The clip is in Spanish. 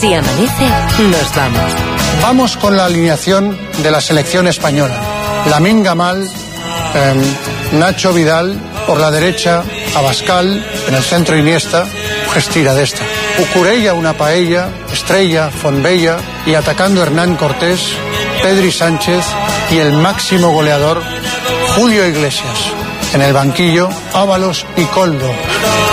Si amanece, nos vamos. Vamos con la alineación de la selección española. Lamine Yamal, Nacho Vidal, por la derecha, Abascal, en el centro Iniesta, Gestira de esta. Cucurella, una paella, Estrella, Fonbella y atacando Hernán Cortés, Pedri Sánchez y el máximo goleador, Julio Iglesias. En el banquillo, Ábalos y Koldo.